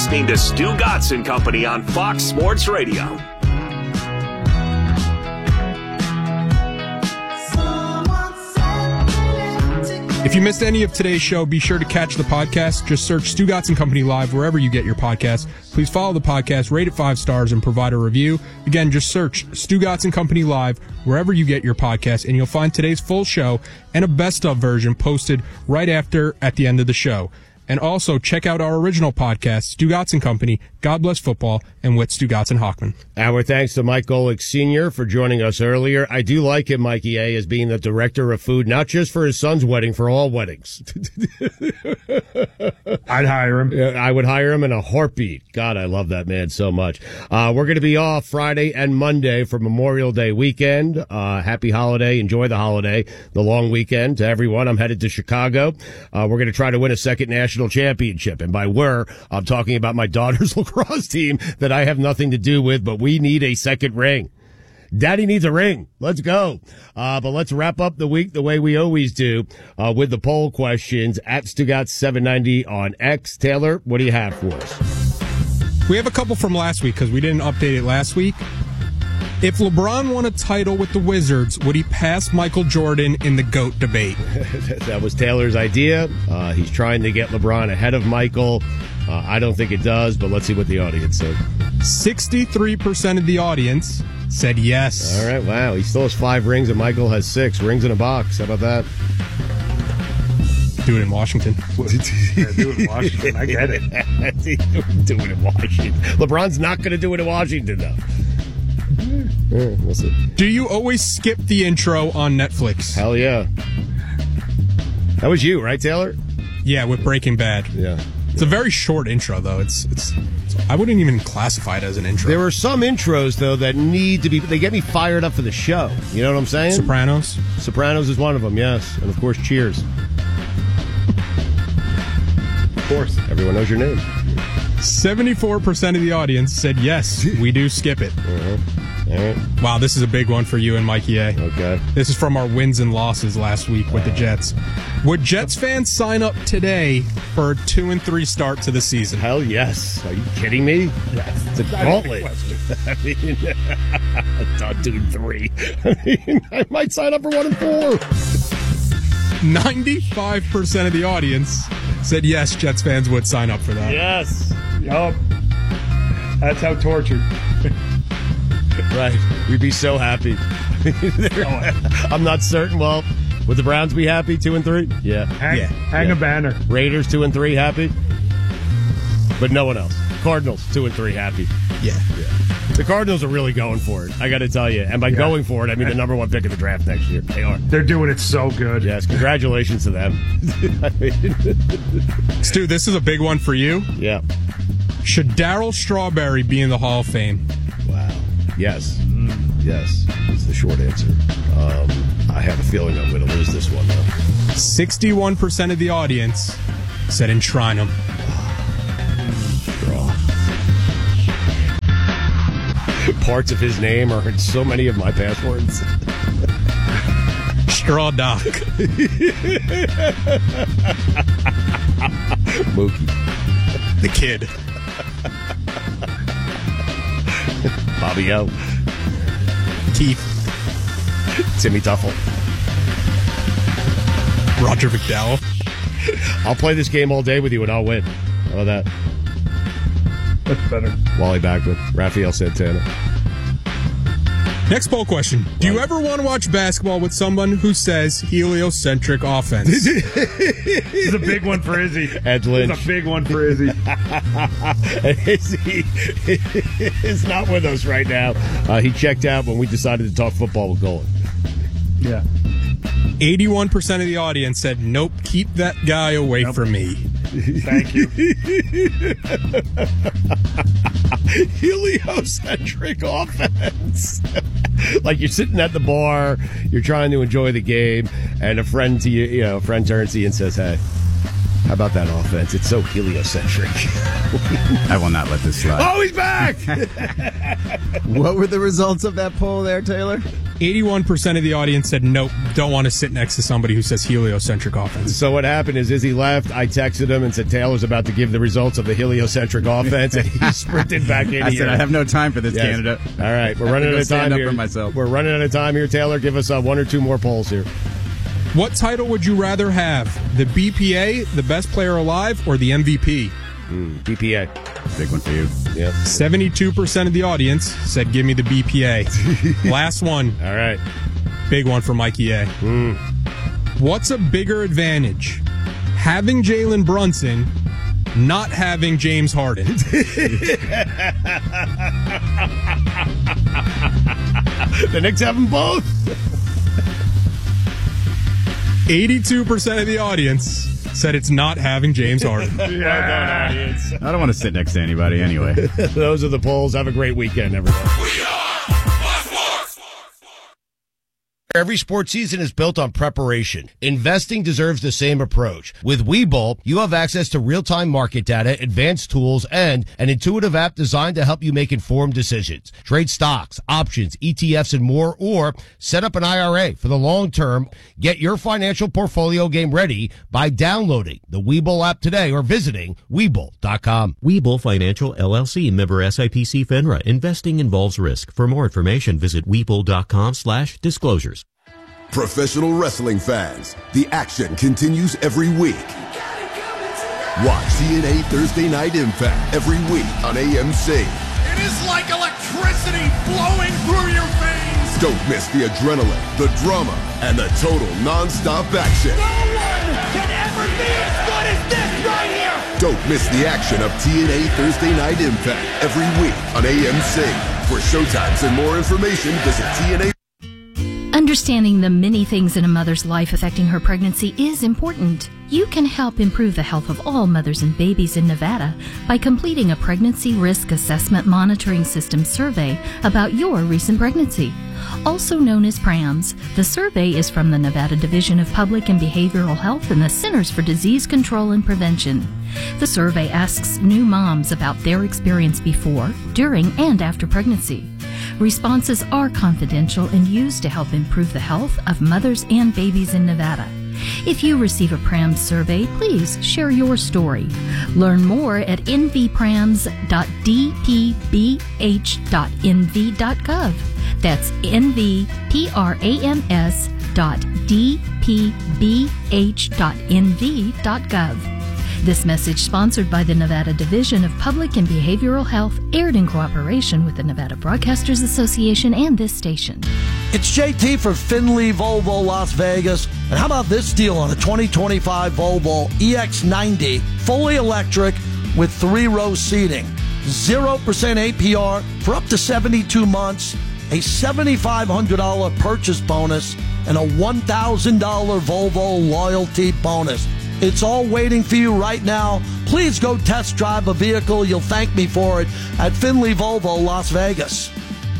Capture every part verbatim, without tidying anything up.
listening to Stu Gatz and Company on Fox Sports Radio. If you missed any of today's show, be sure to catch the podcast. Just search Stu Gatz and Company Live wherever you get your podcasts. Please follow the podcast, rate it five stars, and provide a review. Again, just search Stu Gatz and Company Live wherever you get your podcasts, and you'll find today's full show and a best-of version posted right after at the end of the show. And also, check out our original podcast, Stu Gatz and Company, God Bless Football, and with Stu Gatz and Hockman. Our thanks to Mike Golick Senior for joining us earlier. I do like him, Mikey A., as being the director of food, not just for his son's wedding, for all weddings. I'd hire him. I would hire him in a heartbeat. God, I love that man so much. Uh, we're going to be off Friday and Monday for Memorial Day weekend. Uh, happy holiday. Enjoy the holiday, the long weekend to everyone. I'm headed to Chicago. Uh, we're going to try to win a second national championship. And by we're, I'm talking about my daughter's lacrosse team that I have nothing to do with, but we need a second ring. Daddy needs a ring. Let's go. Uh, but let's wrap up the week the way we always do, uh, with the poll questions at Stugatz seven ninety on X. Taylor, what do you have for us? We have a couple from last week because we didn't update it last week. If LeBron won a title with the Wizards, would he pass Michael Jordan in the GOAT debate? That was Taylor's idea. Uh, he's trying to get LeBron ahead of Michael. Uh, I don't think it does, but let's see what the audience said. sixty-three percent of the audience said yes. All right, wow. He still has five rings, and Michael has six rings in a box. How about that? Do it in Washington. Yeah, do it in Washington. I get it. Do it in Washington. LeBron's not going to do it in Washington, though. Yeah, we'll see. Do you always skip the intro on Netflix? Hell yeah. That was you, right, Taylor? Yeah, with Breaking Bad. Yeah. It's a very short intro, though. It's, it's it's I wouldn't even classify it as an intro. There are some intros, though, that need to be... They get me fired up for the show. You know what I'm saying? Sopranos? Sopranos is one of them, yes. And, of course, Cheers. Of course. Everyone knows your name. seventy-four percent of the audience said yes, we do skip it. Uh-huh. All right. Wow, this is a big one for you and Mikey A. Okay. This is from our wins and losses last week with the Jets. Would Jets fans sign up today for a two and three start to the season? Hell yes. Are you kidding me? Yes. It's a gauntlet. I mean, not two and three. I mean, I might sign up for one and four. ninety-five percent of the audience said yes, Jets fans would sign up for that. Yes. Yup. That's how tortured. Right. We'd be so happy. I'm not certain. Well, would the Browns be happy? Two and three? Yeah. Hang, Yeah. hang Yeah. a banner. Raiders, two and three, happy? But no one else. Cardinals, two and three, happy. Yeah. Yeah. The Cardinals are really going for it, I got to tell you. And by Yeah. going for it, I mean the number one pick of the draft next year. They are. They're doing it so good. Yes, congratulations to them. I mean, Stu, this is a big one for you. yeah. Should Darryl Strawberry be in the Hall of Fame? Wow. Yes. Yes. That's the short answer. Um, I have a feeling I'm going to lose this one, though. sixty-one percent of the audience said enshrine him. Draw. Parts of his name are in so many of my passwords. Straw Doc. Mookie. The kid. Bobby O. Keith. Timmy Tuffle. Roger McDowell. I'll play this game all day with you and I'll win. How about that? That's better. Wally Backman. Rafael Santana. Next poll question. Do you ever want to watch basketball with someone who says heliocentric offense? This is a big one for Izzy. Ed Lynch. It's a big one for Izzy. Izzy is not with us right now. Uh, he checked out when we decided to talk football with Golan. Yeah. eighty-one percent of the audience said, nope, keep that guy away Nope. from me. Thank you. Heliocentric offense. Like you're sitting at the bar, you're trying to enjoy the game, and a friend to you, you know, a friend turns to you and says, "Hey, how about that offense? It's so heliocentric." I will not let this slide. Oh, he's back! What were the results of that poll there, Taylor? eighty-one percent of the audience said nope, don't want to sit next to somebody who says heliocentric offense. So what happened is, as he left, I texted him and said Taylor's about to give the results of the heliocentric offense, and he sprinted back in I here. said I have no time for this Yes. candidate. All right, we're I have running to go out of stand time up here. for myself. We're running out of time here, Taylor. Give us uh, one or two more polls here. What title would you rather have? The B P A, the best player alive, or the M V P? Mm, B P A. Big one for you. Yep. seventy-two percent of the audience said give me the B P A. Last one. All right. Big one for Mikey A. Mm. What's a bigger advantage? Having Jalen Brunson, not having James Harden. The Knicks have them both. eighty-two percent of the audience said it's not having James Harden. Well done, audience. I don't want to sit next to anybody anyway. Those are the polls. Have a great weekend, everyone. Every sports season is built on preparation. Investing deserves the same approach. With Webull, you have access to real-time market data, advanced tools, and an intuitive app designed to help you make informed decisions. Trade stocks, options, E T Fs, and more, or set up an I R A for the long term. Get your financial portfolio game ready by downloading the Webull app today or visiting Webull dot com. Webull Financial, L L C, member S I P C FINRA. Investing involves risk. For more information, visit Webull.com slash disclosures. Professional wrestling fans, the action continues every week. Watch T N A Thursday Night Impact every week on A M C. It is like electricity flowing through your veins. Don't miss the adrenaline, the drama, and the total non-stop action. No one can ever be as good as this right here. Don't miss the action of T N A Thursday Night Impact every week on A M C. For showtimes and more information, visit T N A. Understanding the many things in a mother's life affecting her pregnancy is important. You can help improve the health of all mothers and babies in Nevada by completing a Pregnancy Risk Assessment Monitoring System survey about your recent pregnancy. Also known as PRAMS, the survey is from the Nevada Division of Public and Behavioral Health and the Centers for Disease Control and Prevention. The survey asks new moms about their experience before, during, and after pregnancy. Responses are confidential and used to help improve the health of mothers and babies in Nevada. If you receive a PRAMS survey, please share your story. Learn more at n v prams dot d p b h dot n v dot gov. That's n v prams dot d p b h dot n v dot gov. This message, sponsored by the Nevada Division of Public and Behavioral Health, aired in cooperation with the Nevada Broadcasters Association and this station. It's J T for Finley Volvo Las Vegas. And how about this deal on a twenty twenty-five Volvo E X ninety, fully electric with three-row seating. zero percent A P R for up to seventy-two months, a seven thousand five hundred dollars purchase bonus, and a one thousand dollars Volvo loyalty bonus. It's all waiting for you right now. Please go test drive a vehicle. You'll thank me for it at Finley Volvo Las Vegas.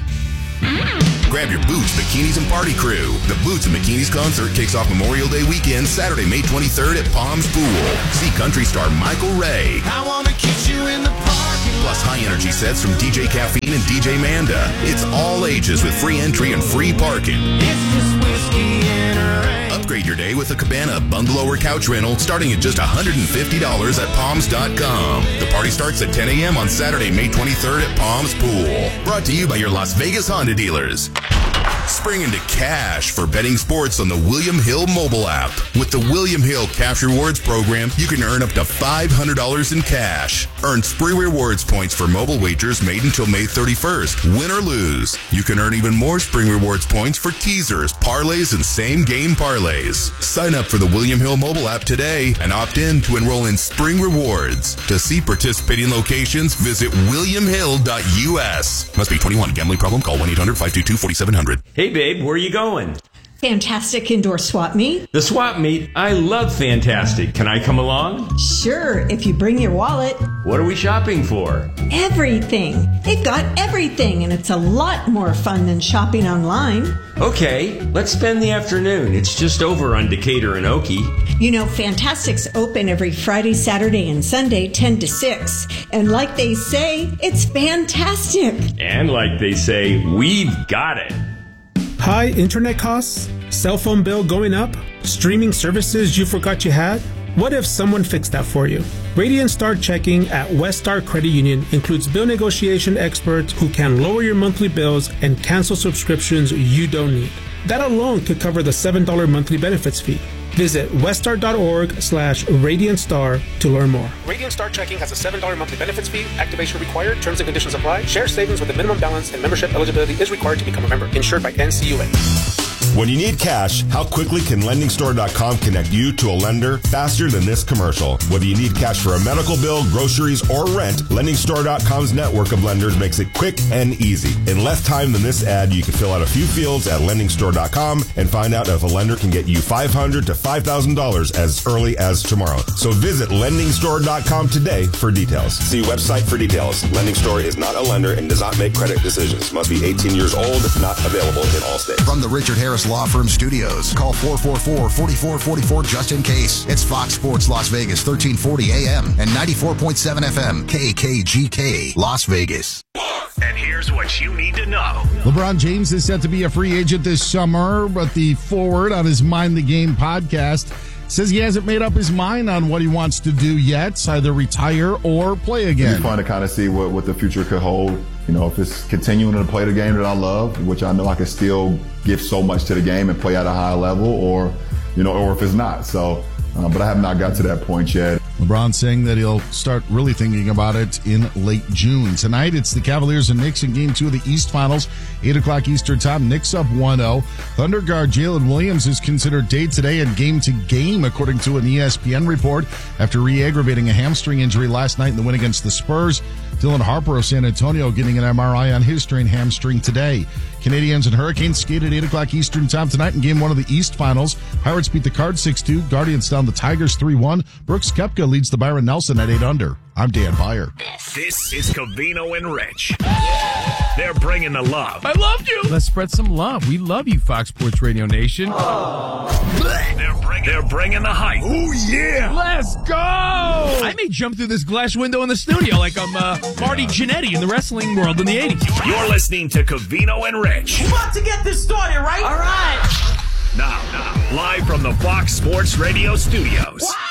Grab your Boots, Bikinis, and Party Crew. The Boots and Bikinis concert kicks off Memorial Day weekend, Saturday, May twenty-third at Palms Pool. See country star Michael Ray. I want to kiss you in the parking lot. Plus high-energy sets from D J Caffeine and D J Manda. It's all ages with free entry and free parking. It's just whiskey and a rain. Upgrade your day with a Cabana bungalow or couch rental starting at just one hundred fifty dollars at palms dot com. The party starts at ten a.m. on Saturday, May twenty-third at Palms Pool. Brought to you by your Las Vegas Honda dealers. Spring into cash for betting sports on the William Hill mobile app. With the William Hill Cash Rewards program, you can earn up to five hundred dollars in cash. Earn Spring Rewards points for mobile wagers made until May thirty-first. Win or lose. You can earn even more Spring Rewards points for teasers, parlays, and same-game parlays. Sign up for the William Hill mobile app today and opt in to enroll in Spring Rewards. To see participating locations, visit william hill dot u s. Must be twenty-one. Gambling problem? Call one eight hundred five two two four seven zero zero. Hey, babe, where are you going? Fantastic indoor swap meet. The swap meet? I love Fantastic. Can I come along? Sure, if you bring your wallet. What are we shopping for? Everything. They've got everything, and it's a lot more fun than shopping online. Okay, let's spend the afternoon. It's just over on Decatur and Okie. You know, Fantastic's open every Friday, Saturday, and Sunday, ten to six. And like they say, it's fantastic. And like they say, we've got it. High internet costs? Cell phone bill going up? Streaming services you forgot you had? What if someone fixed that for you? Radiant Star Checking at West Star Credit Union includes bill negotiation experts who can lower your monthly bills and cancel subscriptions you don't need. That alone could cover the seven dollars monthly benefits fee. Visit weststar.org slash Radiant Star to learn more. Radiant Star Checking has a seven dollars monthly benefits fee. Activation required. Terms and conditions apply. Share savings with a minimum balance and membership eligibility is required to become a member. Insured by N C U A. When you need cash, how quickly can lending store dot com connect you to a lender faster than this commercial? Whether you need cash for a medical bill, groceries, or rent, lending store dot com's network of lenders makes it quick and easy. In less time than this ad, you can fill out a few fields at lending store dot com and find out if a lender can get you five hundred dollars to five thousand dollars as early as tomorrow. So visit lending store dot com today for details. See website for details. Lending Store is not a lender and does not make credit decisions. Must be eighteen years old. Not available in all states. From the Richard Harris Law Firm Studios, call four four four, four four four four just in case. It's Fox Sports Las Vegas, thirteen forty A M and ninety-four point seven F M, K K G K, Las Vegas. And here's what you need to know. LeBron James is set to be a free agent this summer, but the forward on his Mind the Game podcast says he hasn't made up his mind on what he wants to do yet, either retire or play again. It's fun to kind of see what, what the future could hold. You know, if it's continuing to play the game that I love, which I know I can still give so much to the game and play at a high level, or, you know, or if it's not. So, uh, but I have not got to that point yet. LeBron saying that he'll start really thinking about it in late June. Tonight, it's the Cavaliers and Knicks in Game two of the East Finals, eight o'clock Eastern Time. Knicks up one oh. Thunder guard Jalen Williams is considered day today and game to game, according to an E S P N report, after re-aggravating a hamstring injury last night in the win against the Spurs. Dylan Harper of San Antonio getting an M R I on his strained hamstring today. Canadians and Hurricanes skate at eight o'clock Eastern Time tonight in Game one of the East Finals. Pirates beat the Cards six two. Guardians down the Tigers three one. Brooks Koepka leads the Byron Nelson at eight under. I'm Dan Beyer. This is Covino and Rich. They're bringing the love. I loved you. Let's spread some love. We love you, Fox Sports Radio Nation. They're bringing, they're bringing the hype. Oh, yeah. Let's go. I may jump through this glass window in the studio like I'm uh, Marty Jannetty in the wrestling world in the eighties. You're listening to Covino and Rich. We're about to get this started, right? All right. Now, now, live from the Fox Sports Radio studios. Wow.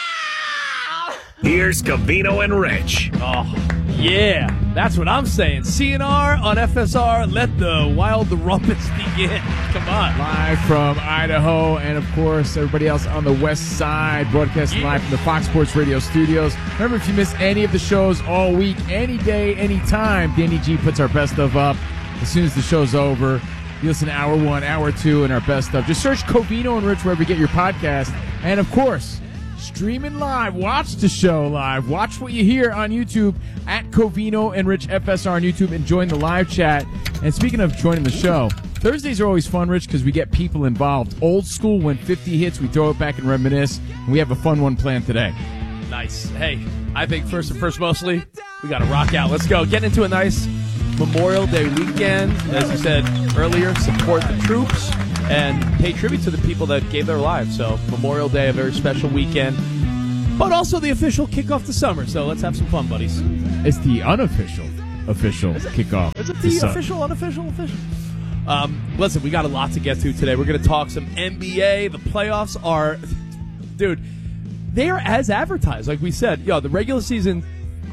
Here's Covino and Rich. Oh, yeah. That's what I'm saying. C N R on F S R. Let the wild rumpus begin. Come on. Live from Idaho and, of course, everybody else on the west side, broadcasting yeah. live from the Fox Sports Radio studios. Remember, if you miss any of the shows all week, any day, any time, Danny G puts our best of up as soon as the show's over. You listen to Hour one, Hour two, and our best of. Just search Covino and Rich wherever you get your podcast. And, of course, streaming live. Watch the show live. Watch what you hear on YouTube at Covino and Rich F S R on YouTube and join the live chat. And speaking of joining the show, Thursdays are always fun, Rich, because we get people involved. Old school, when fifty hits, we throw it back and reminisce. And we have a fun one planned today. Nice. Hey, I think first and first, mostly, we got to rock out. Let's go. Get into a nice Memorial Day weekend. As you said earlier, support the troops and pay tribute to the people that gave their lives. So Memorial Day, a very special weekend, but also the official kickoff to summer. So let's have some fun, buddies. It's the unofficial official is it, kickoff. Is it the official, unofficial, official? Um, listen, we got a lot to get to today. We're going to talk some N B A. The playoffs are, dude, they are as advertised. Like we said, yo, the regular season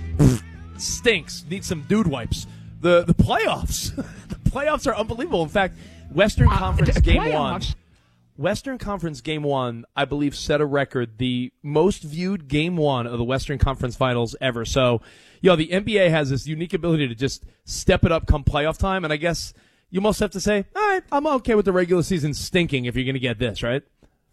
stinks. Needs some dude wipes. The the playoffs, the playoffs are unbelievable. In fact, Western Conference uh, Game One, Western Conference Game One, I believe, set a record, the most viewed Game One of the Western Conference Finals ever. So, yo, the N B A has this unique ability to just step it up come playoff time, and I guess you most have to say, all right, I'm okay with the regular season stinking if you're going to get this, right?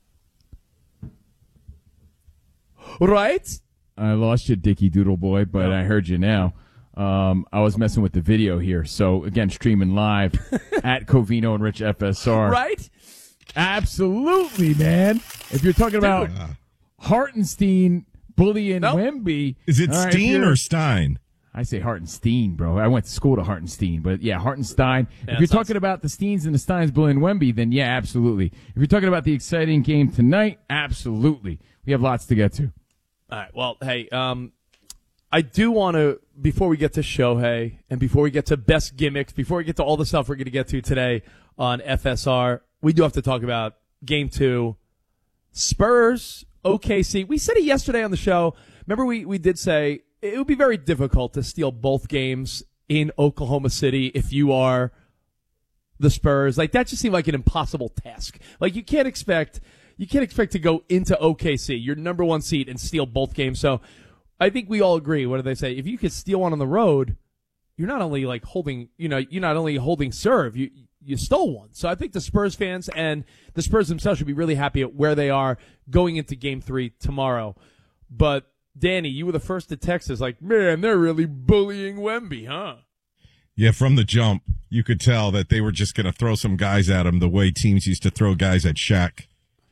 Right? I lost you, Dickie Doodle Boy, but I heard you now. Um, I was messing with the video here. So, again, streaming live at Covino and Rich F S R. Right? Absolutely, man. If you're talking about uh, Hartenstein bullying nope. Wemby. Is it right, Steen or Stein? I say Hartenstein, bro. I went to school to Hartenstein. But, yeah, Hartenstein. Yeah, if you're talking awesome. about the Steens and the Steins bullying Wemby, then, yeah, absolutely. If you're talking about the exciting game tonight, absolutely. We have lots to get to. All right. Well, hey, um, I do want to before we get to Shohei and before we get to best gimmicks, before we get to all the stuff we're going to get to today on F S R, we do have to talk about Game Two, Spurs, O K C. We said it yesterday on the show. Remember, we, we did say it would be very difficult to steal both games in Oklahoma City if you are the Spurs. Like, that just seemed like an impossible task. Like, you can't expect you can't expect to go into O K C, your number one seed, and steal both games. So I think we all agree. What do they say? If you could steal one on the road, you're not only like holding, you know, you're not only holding serve, you you stole one. So I think the Spurs fans and the Spurs themselves should be really happy at where they are going into Game Three tomorrow. But Danny, you were the first to text us like, man, they're really bullying Wemby, huh? Yeah, from the jump, you could tell that they were just going to throw some guys at him the way teams used to throw guys at Shaq.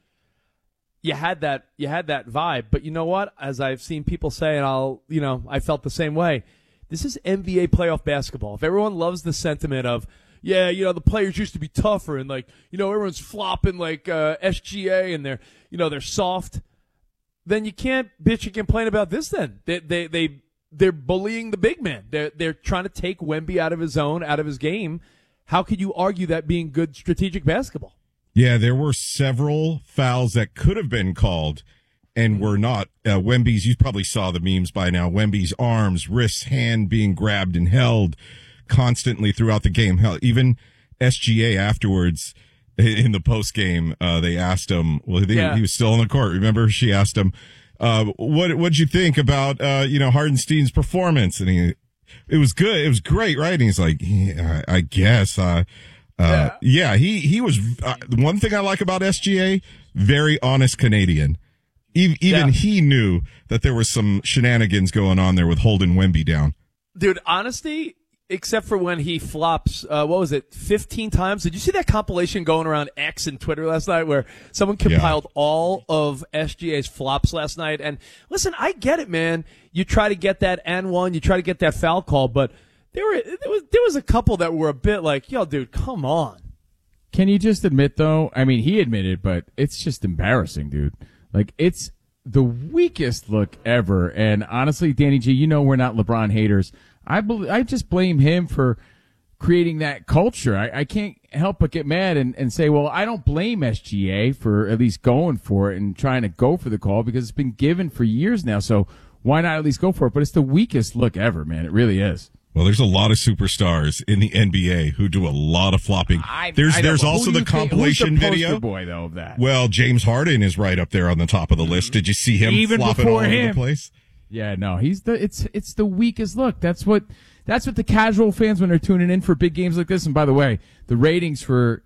You had that, you had that vibe, but you know what? As I've seen people say, and I'll, you know, I felt the same way. This is N B A playoff basketball. If everyone loves the sentiment of, yeah, you know, the players used to be tougher and like, you know, everyone's flopping like uh, S G A and they're, you know, they're soft, then you can't bitch and complain about this. Then they, they, they, they're bullying the big man. They're, they're trying to take Wemby out of his zone, out of his game. How could you argue that being good strategic basketball? Yeah, there were several fouls that could have been called and were not. Uh, Wemby's, you probably saw the memes by now. Wemby's arms, wrists, hand being grabbed and held constantly throughout the game. Hell, even S G A afterwards in the post game, uh, they asked him, well, they, yeah. he was still on the court. Remember, she asked him, uh, what, what'd you think about, uh, you know, Hardenstein's performance? And he, it was good. It was great, right? And he's like, yeah, I guess, uh, uh, yeah. yeah, he, he was, uh, one thing I like about S G A, very honest Canadian. Even, even yeah. he knew that there was some shenanigans going on there with holding Wemby down. Dude, honesty, except for when he flops, uh, what was it, fifteen times? Did you see that compilation going around X and Twitter last night where someone compiled yeah. all of S G A's flops last night? And listen, I get it, man. You try to get that and one, you try to get that foul call, but there were there was there was a couple that were a bit like, yo, dude, come on. Can you just admit, though? I mean, he admitted, but it's just embarrassing, dude. Like, it's the weakest look ever. And honestly, Danny G, you know we're not LeBron haters. I bel- I just blame him for creating that culture. I, I can't help but get mad and, and say, well, I don't blame S G A for at least going for it and trying to go for the call because it's been given for years now. So why not at least go for it? But it's the weakest look ever, man. It really is. Well, there's a lot of superstars in the N B A who do a lot of flopping. I, there's I there's also the think, compilation who's the video. Boy, though, of that. Well, James Harden is right up there on the top of the list. Did you see him Even flopping all him. over the place? Yeah, no, he's the it's it's the weakest look. That's what that's what the casual fans when they're tuning in for big games like this. And by the way, the ratings for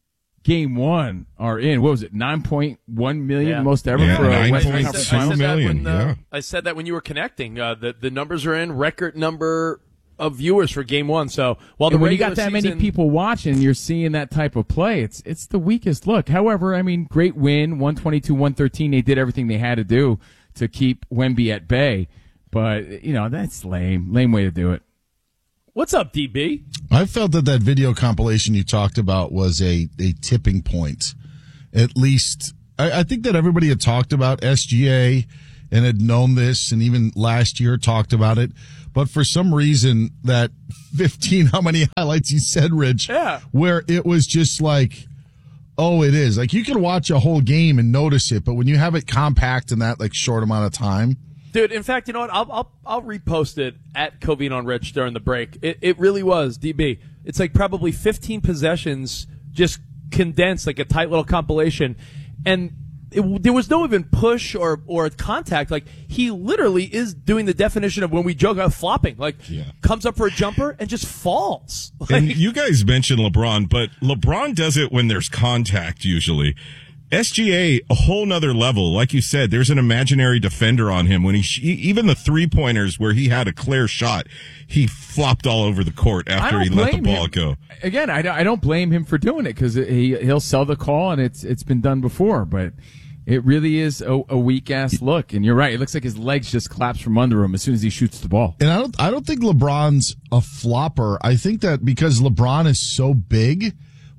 Game One are in. What was it? Nine point one million, yeah. most ever yeah, for a West Conference I said, I said million. That when, uh, yeah. I said that when you were connecting. Uh, the the numbers are in record number of viewers for Game One. So while the and when you got that season, many people watching, you're seeing that type of play. It's it's the weakest look. However, I mean, great win, one twenty-two one thirteen. They did everything they had to do to keep Wemby at bay. But, you know, that's lame. Lame way to do it. What's up, D B? I felt that that video compilation you talked about was a, a tipping point. At least, I, I think that everybody had talked about S G A and had known this, and even last year talked about it. But for some reason, that fifteen, how many highlights you said, Rich, yeah. where it was just like, oh, it is. Like, you can watch a whole game and notice it, but when you have it compact in that, like, short amount of time. Dude, in fact, you know what? I'll I'll, I'll repost it at Covino and Rich during the break. It it really was, D B. It's like probably fifteen possessions just condensed, like a tight little compilation. And it, there was no even push or, or contact. Like, he literally is doing the definition of when we joke about flopping. Like, yeah. comes up for a jumper and just falls. Like, and you guys mentioned LeBron, but LeBron does it when there's contact usually. S G A, a whole nother level. Like you said, there's an imaginary defender on him. When he, sh- even the three pointers where he had a clear shot, he flopped all over the court after he let the ball him. go. Again, I don't, I don't blame him for doing it because he he'll sell the call and it's it's been done before. But it really is a, a weak ass look. And you're right. It looks like his legs just collapse from under him as soon as he shoots the ball. And I don't I don't think LeBron's a flopper. I think that because LeBron is so big,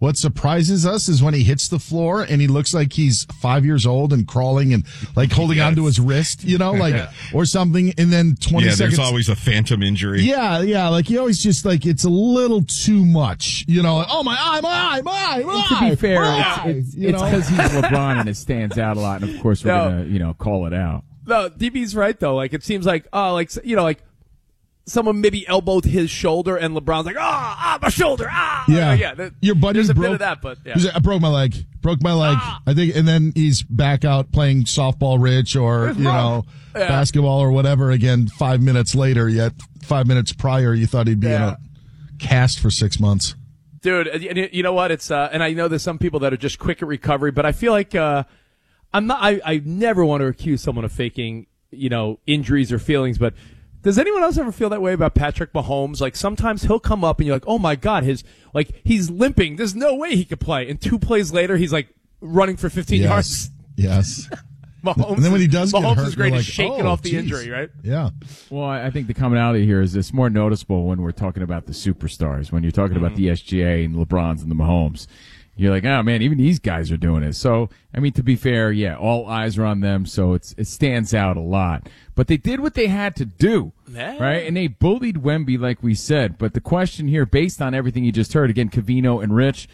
What surprises us is when he hits the floor and he looks like he's five years old and crawling and like holding yes. onto his wrist, you know, like, yeah. or something. And then twenty yeah, seconds. there's always a phantom injury. Yeah, yeah. Like he always just like, it's a little too much, you know, like, oh my eye, my eye, my eye, my To eye, be fair, my it's eye, it's you it's know? because he's LeBron and it stands out a lot. And of course, we're No. gonna you know call it out. No, D B's right though. Like it seems like oh, like you know, like someone maybe elbowed his shoulder, and LeBron's like, ah, ah, my shoulder, ah, Yeah, yeah. That, your buddy there's a broke, bit of that, but yeah. he's like, I broke my leg, broke my leg. Ah. I think, and then he's back out playing softball, Rich, or It's you wrong. know, Yeah. basketball or whatever. Again, five minutes later, yet five minutes prior, you thought he'd be Yeah. in a cast for six months. Dude, and you- you know what? It's uh, and I know there's some people that are just quick at recovery, but I feel like uh, I'm not. I, I never want to accuse someone of faking, you know, injuries or feelings. But does anyone else ever feel that way about Patrick Mahomes? Like sometimes he'll come up and you're like, oh my god, his like he's limping. There's no way he could play. And two plays later, he's like running for fifteen Yes. yards. Yes. Mahomes, And then when he does get Mahomes hurt, is great you're at like, shaking oh, off the geez. injury, right? Yeah. Well, I I think the commonality here is it's more noticeable when we're talking about the superstars. When you're talking about the S G A and LeBrons and the Mahomes, you're like, oh man, even these guys are doing it. So, I mean, to be fair, yeah, all eyes are on them, so it's it stands out a lot. But they did what they had to do, Yeah. right? And they bullied Wemby, like we said. But the question here, based on everything you just heard, again, Covino and Rich,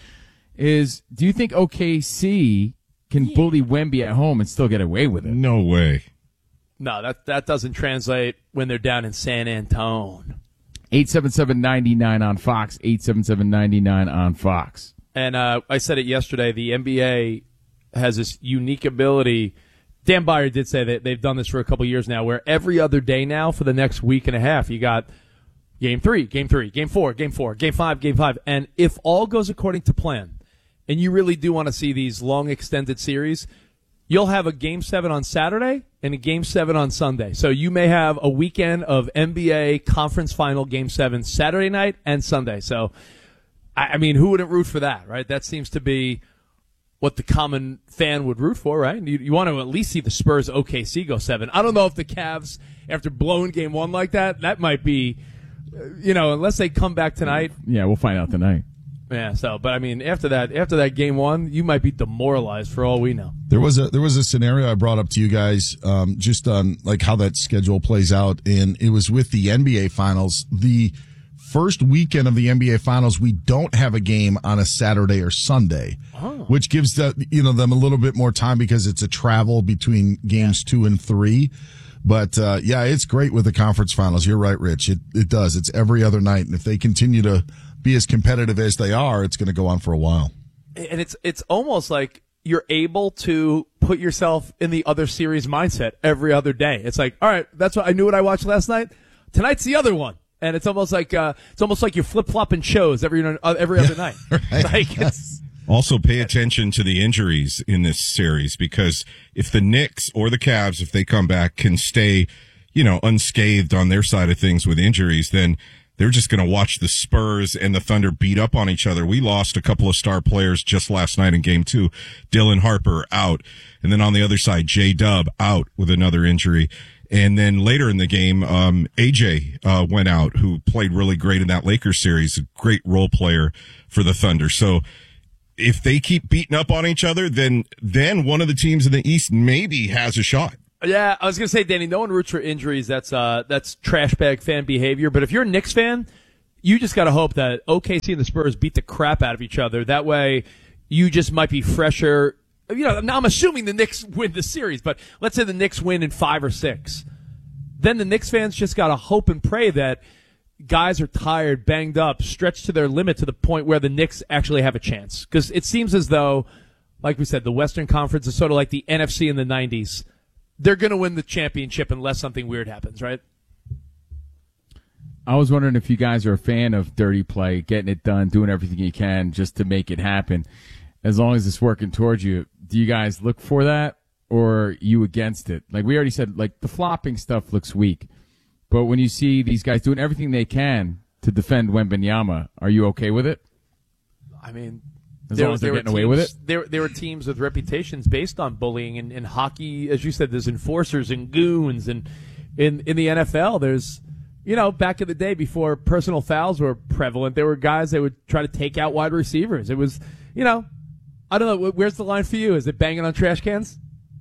is do you think O K C can bully Wemby at home and still get away with it? No way. No, that that doesn't translate when they're down in San Antone. eight seven seven, nine nine on Fox, eight seven seven, nine nine on Fox. And uh, I said it yesterday. The N B A has this unique ability. Dan Byer did say that they've done this for a couple years now, where every other day now for the next week and a half, you got game three, game three, game four, game four, game five, game five. And if all goes according to plan, and you really do want to see these long extended series, you'll have a game seven on Saturday and a game seven on Sunday. So you may have a weekend of N B A conference final game seven Saturday night and Sunday. So, I I mean, who wouldn't root for that, right? That seems to be what the common fan would root for, right? You, you want to at least see the Spurs O K C go seven. I don't know if the Cavs, after blowing game one like that, that might be, uh, you know, unless they come back tonight. Yeah, we'll find out tonight. Yeah, so, but I mean, after that, after that game one, you might be demoralized for all we know. There was a there was a scenario I brought up to you guys, um, just on like how that schedule plays out, and it was with the N B A Finals. The first weekend of the N B A Finals, we don't have a game on a Saturday or Sunday, Oh. which gives the you know them a little bit more time because it's a travel between games two and three. But uh, yeah, it's great with the conference finals. You're right, Rich. It it does. It's every other night, and if they continue to be as competitive as they are, it's going to go on for a while. And it's it's almost like you're able to put yourself in the other series mindset every other day. It's like, all right, that's what I knew what I watched last night. Tonight's the other one, and it's almost like uh, it's almost like you're flip flopping shows every uh, every other night. Like it's. Also, pay attention to the injuries in this series, because if the Knicks or the Cavs, if they come back, can stay, you know, unscathed on their side of things with injuries, then they're just going to watch the Spurs and the Thunder beat up on each other. We lost a couple of star players just last night in game two. Dylan Harper out. And then on the other side, J-Dub out with another injury. And then later in the game, um, A J, uh, went out, who played really great in that Lakers series, a great role player for the Thunder. So if they keep beating up on each other, then, then one of the teams in the East maybe has a shot. Yeah, I was gonna say, Danny, no one roots for injuries. That's uh, that's trash bag fan behavior. But if you're a Knicks fan, you just gotta hope that O K C and the Spurs beat the crap out of each other. That way, you just might be fresher. You know, now I'm assuming the Knicks win the series, but let's say the Knicks win in five or six. Then the Knicks fans just gotta hope and pray that guys are tired, banged up, stretched to their limit to the point where the Knicks actually have a chance. Because it seems as though, like we said, the Western Conference is sort of like the N F C in the nineties. They're going to win the championship unless something weird happens, right? I was wondering if you guys are a fan of dirty play, getting it done, doing everything you can just to make it happen. As long as it's working towards you, do you guys look for that, or are you against it? Like we already said, like the flopping stuff looks weak. But when you see these guys doing everything they can to defend Wembanyama, are you okay with it? I mean, As there, long as they're there getting were away with teams- it? There, there were teams with reputations based on bullying. And in hockey, as you said, there's enforcers and goons. And in, in the N F L, there's, you know, back in the day before personal fouls were prevalent, there were guys that would try to take out wide receivers. It was, you know, I don't know. Where's the line for you? Is it banging on trash cans?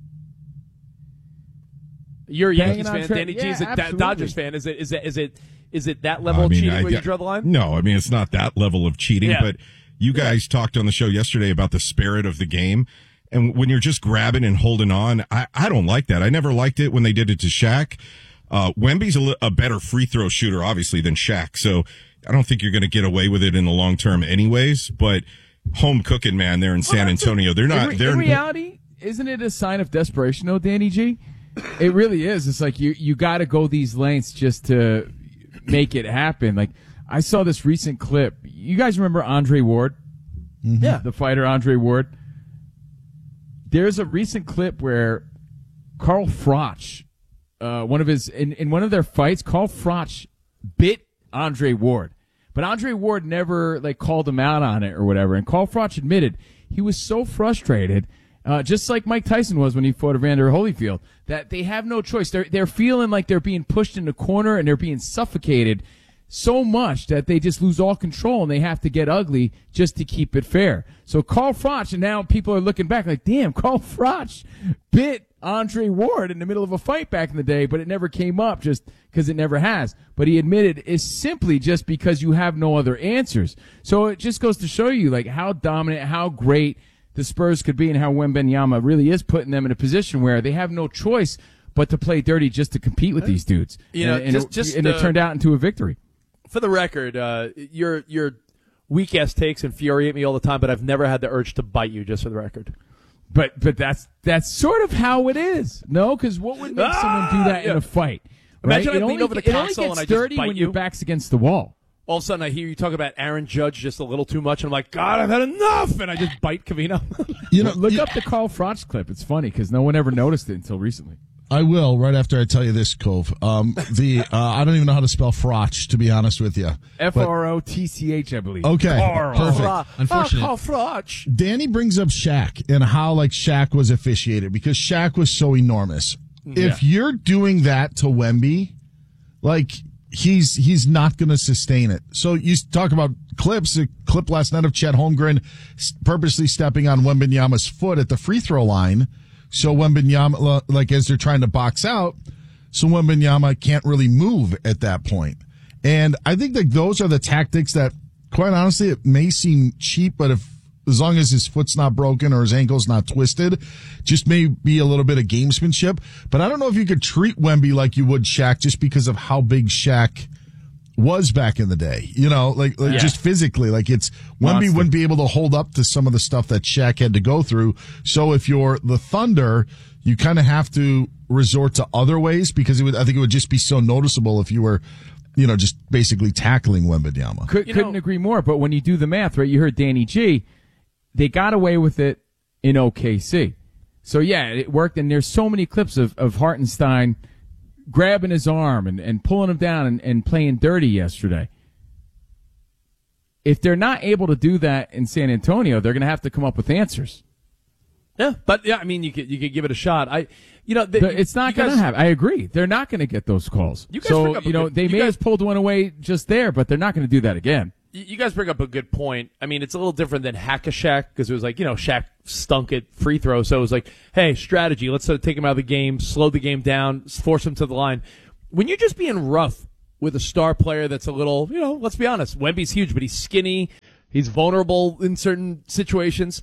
You're a Banging Yankees on fan. tra- Danny G is yeah, a Da- absolutely. Dodgers fan. Is it? Is it? Is it? Is it that level I of mean, cheating I- where you I- draw the line? No, I mean, it's not that level of cheating, Yeah. but you guys talked on the show yesterday about the spirit of the game. And when you're just grabbing and holding on, I, I don't like that. I never liked it when they did it to Shaq. Uh, Wemby's a, li- a better free throw shooter, obviously, than Shaq. So I don't think you're going to get away with it in the long term anyways, but home cooking, man, there in San Antonio. They're not, in, they're in reality, isn't it a sign of desperation, though, Danny G? It really is. It's like you you got to go these lengths just to make it happen. Like I saw this recent clip. You guys remember Andre Ward? Mm-hmm. Yeah, the fighter Andre Ward. There's a recent clip where Carl Froch, uh, one of his in, in one of their fights, Carl Froch bit Andre Ward, but Andre Ward never like called him out on it or whatever. And Carl Froch admitted he was so frustrated. Uh, just like Mike Tyson was when he fought Evander Holyfield, that they have no choice. They're they're feeling like they're being pushed in the corner and they're being suffocated so much that they just lose all control and they have to get ugly just to keep it fair. So Carl Froch, and now people are looking back like, damn, Carl Froch bit Andre Ward in the middle of a fight back in the day, but it never came up just because it never has. But he admitted it's simply just because you have no other answers. So it just goes to show you like how dominant, how great the Spurs could be and how Wembanyama really is putting them in a position where they have no choice but to play dirty just to compete with these dudes. You know, and, and just- it, just, and it uh, turned out into a victory. For the record, uh, your your weak ass takes infuriate me all the time, but I've never had the urge to bite you. Just for the record. But but that's that's sort of how it is. No, because what would make Ah, someone do that yeah. in a fight? Right? Imagine I it lean only, over the it only console gets and I just dirty bite when you. your back's against the wall. All of a sudden, I hear you talk about Aaron Judge just a little too much, and I'm like, God, I've had enough, and I just bite Covino. You know, look up the Carl Froch clip. It's funny because no one ever noticed it until recently. I will right after I tell you this, Cove. Um, the uh, I don't even know how to spell Froch, to be honest with you. F R O T C H, I believe. Okay, Carl. perfect. Fra- Unfortunate. Oh, Carl Froch. Danny brings up Shaq and how like Shaq was officiated because Shaq was so enormous. If you're doing that to Wemby, like he's he's not going to sustain it. So you talk about clips. A clip last night of Chet Holmgren purposely stepping on Wembanyama's foot at the free throw line. So Wembanyama, like as they're trying to box out, so Wembanyama can't really move at that point. And I think that those are the tactics that, quite honestly, it may seem cheap, but if as long as his foot's not broken or his ankle's not twisted, just may be a little bit of gamesmanship. But I don't know if you could treat Wemby like you would Shaq just because of how big Shaq was back in the day. You know, like, like Yeah. just physically, like it's Wemby Monster. wouldn't be able to hold up to some of the stuff that Shaq had to go through. So if you're the Thunder, you kind of have to resort to other ways because it would, I think it would just be so noticeable if you were, you know, just basically tackling Wembanyama. Could, couldn't agree more. But when you do the math, right, you heard Danny G, they got away with it in O K C. So, yeah, it worked. And there's so many clips of, of Hartenstein grabbing his arm and, and pulling him down and, and playing dirty yesterday. If they're not able to do that in San Antonio, they're going to have to come up with answers. Yeah, but yeah, I mean, you could you could give it a shot. I, you know, the, The- it's not you going to guys- happen. I agree. They're not going to get those calls. You guys bring so, up a you know, good- they you may guys- have pulled one away just there, but they're not going to do that again. You you guys bring up a good point. I mean, it's a little different than Hack-a-Shaq because it was like, you know, Shaq stunk at free throw. So it was like, hey, strategy. Let's sort of take him out of the game, slow the game down, force him to the line. When you're just being rough with a star player that's a little, you know, let's be honest, Wemby's huge, but he's skinny. He's vulnerable in certain situations.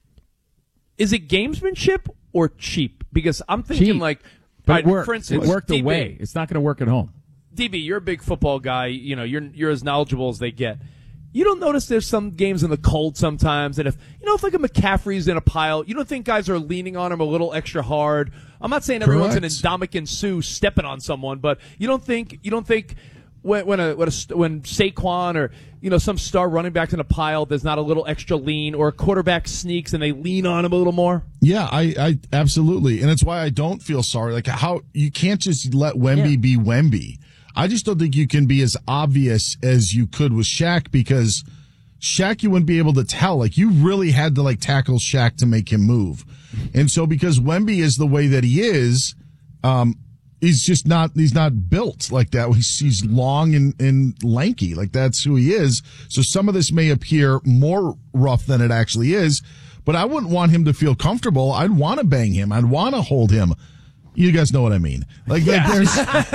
Is it gamesmanship or cheap? Because I'm thinking Cheap. like, But all it right, worked. for instance, it worked D B. away. It's not going to work at home. D B, you're a big football guy. You know, you're you're as knowledgeable as they get. You don't notice there's some games in the cold sometimes, and if you know if like a McCaffrey's in a pile, you don't think guys are leaning on him a little extra hard. I'm not saying everyone's an Correct. Ndamukong Suh stepping on someone, but you don't think you don't think when when a when, a, when Saquon or you know some star running back in a pile, there's not a little extra lean, or a quarterback sneaks and they lean on him a little more. Yeah, I, I absolutely, and it's why I don't feel sorry. Like how you can't just let Wemby Yeah. be Wemby. I just don't think you can be as obvious as you could with Shaq because Shaq you wouldn't be able to tell. Like you really had to like tackle Shaq to make him move, and so because Wemby is the way that he is, um, he's just not he's not built like that. He's, he's long and, and lanky. Like that's who he is. So some of this may appear more rough than it actually is, but I wouldn't want him to feel comfortable. I'd want to bang him. I'd want to hold him. You guys know what I mean. Like, yeah. like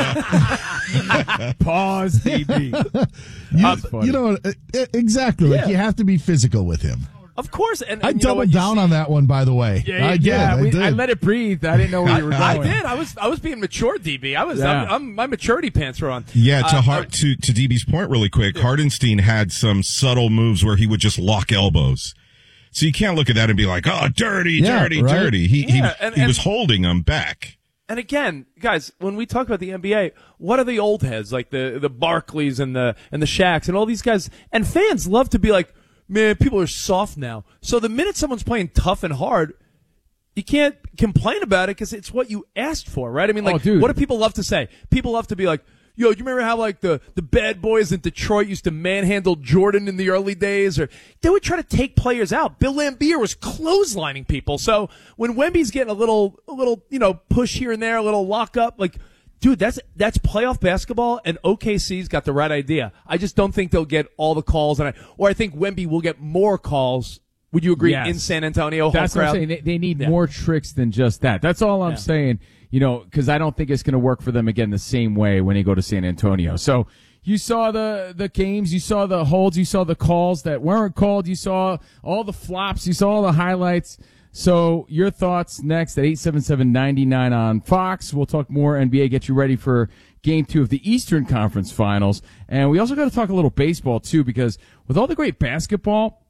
there's pause, D B. you, um, you know exactly. Yeah. Like you have to be physical with him. Of course, and, and I you doubled know down on that one. By the way, yeah, I did. Yeah, I, we, did. I let it breathe. I didn't know where you were going. I did. I was. I was being mature, D B. I was. Yeah. I'm, I'm, my maturity pants were on. Yeah. To uh, Hart, to to D B's point, really quick. Yeah. Hardenstein had some subtle moves where he would just lock elbows. So you can't look at that and be like, "Oh, dirty, yeah, dirty, right? dirty." He yeah, he, and, he and, was holding them back. And again, guys, when we talk about the N B A, what are the old heads like the the Barkleys and the and the Shaqs and all these guys? And fans love to be like, man, people are soft now. So the minute someone's playing tough and hard, you can't complain about it because it's what you asked for, right? I mean, like, oh, dude. What do people love to say? People love to be like, yo, do you remember how, like, the, the bad boys in Detroit used to manhandle Jordan in the early days? Or they would try to take players out. Bill Laimbeer was clotheslining people. So when Wemby's getting a little, a little, you know, push here and there, a little lock up, like, dude, that's that's playoff basketball, and O K C's got the right idea. I just don't think they'll get all the calls, and I, or I think Wemby will get more calls. Would you agree? Yes. In San Antonio, that's home what I'm crowd? saying. They, they need Yeah. more tricks than just that. That's all I'm Yeah. saying. You know, because I don't think it's going to work for them again the same way when they go to San Antonio. So you saw the the games, you saw the holds, you saw the calls that weren't called, you saw all the flops, you saw all the highlights. So your thoughts next at eight seven seven, nine nine on Fox. We'll talk more N B A, get you ready for game two of the Eastern Conference Finals. And we also got to talk a little baseball, too, because with all the great basketball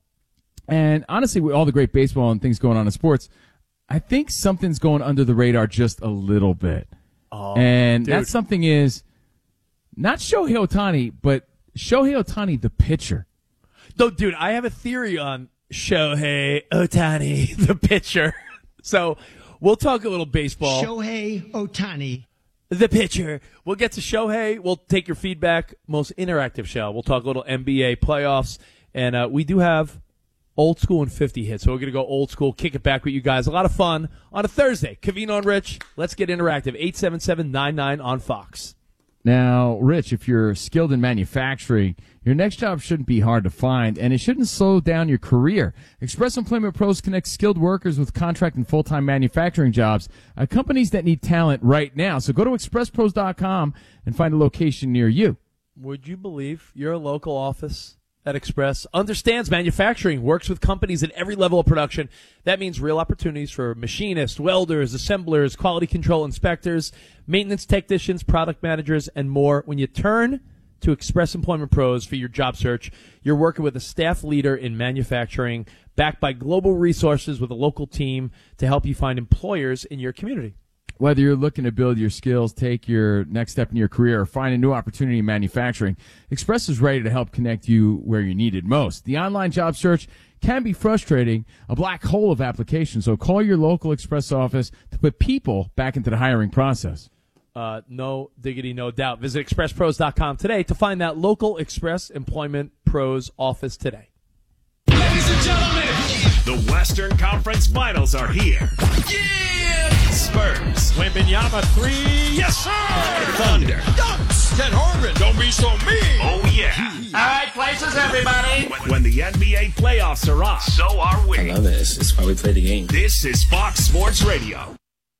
and honestly with all the great baseball and things going on in sports, I think something's going under the radar just a little bit. Oh, and dude. that something is not Shohei Ohtani, but Shohei Ohtani, the pitcher. No, dude, I have a theory on Shohei Ohtani, the pitcher. So we'll talk a little baseball. Shohei Ohtani, the pitcher. We'll get to Shohei. We'll take your feedback. Most interactive show. We'll talk a little N B A playoffs. And uh, we do have old school and fifty hits. So we're going to go old school, kick it back with you guys. A lot of fun on a Thursday. Covino and Rich, let's get interactive. eight seven seven, nine nine on Fox. Now, Rich, if you're skilled in manufacturing, your next job shouldn't be hard to find, and it shouldn't slow down your career. Express Employment Pros connects skilled workers with contract and full-time manufacturing jobs at companies that need talent right now. So go to express pros dot com and find a location near you. Would you believe your local office at Express understands manufacturing, works with companies at every level of production? That means real opportunities for machinists, welders, assemblers, quality control inspectors, maintenance technicians, product managers, and more. When you turn to Express Employment Pros for your job search, you're working with a staff leader in manufacturing, backed by global resources with a local team to help you find employers in your community. Whether you're looking to build your skills, take your next step in your career, or find a new opportunity in manufacturing, Express is ready to help connect you where you need it most. The online job search can be frustrating, a black hole of applications, so call your local Express office to put people back into the hiring process. Uh, no diggity, no doubt. Visit express pros dot com today to find that local Express Employment Pros office today. Ladies and gentlemen, the Western Conference Finals are here. Yeah! Spurs. Wembanyama three. Yes, sir. Thunder. Dunks. Ted Harvin. Don't be so mean. Oh, yeah. All right, places, everybody. When, when the N B A playoffs are on, so are we. I love it. It's, it's why we play the game. This is Fox Sports Radio.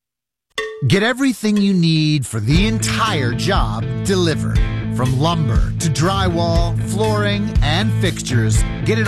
Get everything you need for the entire job delivered. From lumber to drywall, flooring, and fixtures, get it